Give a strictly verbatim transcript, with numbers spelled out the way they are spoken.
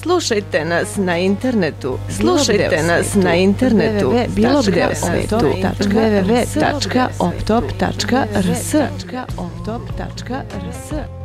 Slušajte nas na internetu. Slušajte nas na internetu. Bilo gde u svetu. w w w tačka optop tačka r s